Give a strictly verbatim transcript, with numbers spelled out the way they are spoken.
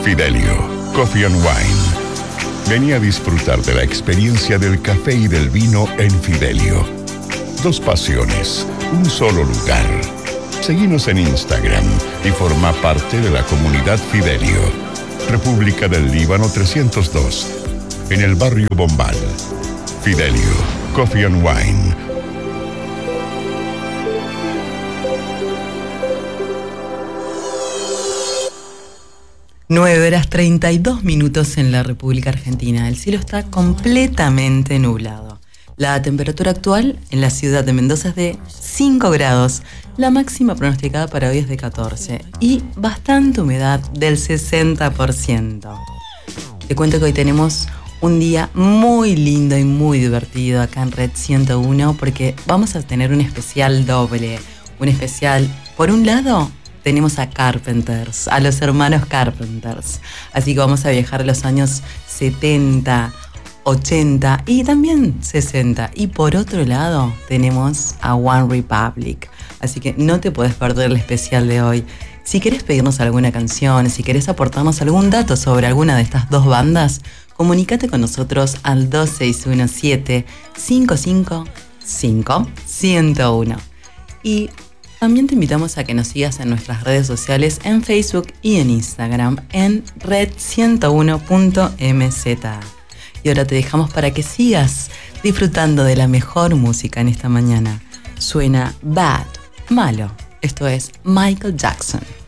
Fidelio, Coffee and Wine. Vení a disfrutar de la experiencia del café y del vino en Fidelio. Dos pasiones, un solo lugar. Seguinos en Instagram y forma parte de la comunidad Fidelio. República del Líbano trescientos dos, en el barrio Bombal. Fidelio, Coffee and Wine. nueve horas treinta y dos minutos en la República Argentina. El cielo está completamente nublado. La temperatura actual en la ciudad de Mendoza es de cinco grados. La máxima pronosticada para hoy es de catorce. Y bastante humedad del sesenta por ciento. Te cuento que hoy tenemos un día muy lindo y muy divertido acá en Red ciento uno porque vamos a tener un especial doble. Un especial, por un lado, tenemos a Carpenters, a los hermanos Carpenters. Así que vamos a viajar a los años setenta, ochenta y también sesenta. Y por otro lado tenemos a One Republic. Así que no te puedes perder el especial de hoy. Si querés pedirnos alguna canción, si querés aportarnos algún dato sobre alguna de estas dos bandas, comunícate con nosotros al dos seis uno siete, cinco cinco cinco, uno cero uno. Y también te invitamos a que nos sigas en nuestras redes sociales en Facebook y en Instagram en red ciento uno punto m z. Y ahora te dejamos para que sigas disfrutando de la mejor música en esta mañana. Suena Bad, malo. Esto es Michael Jackson.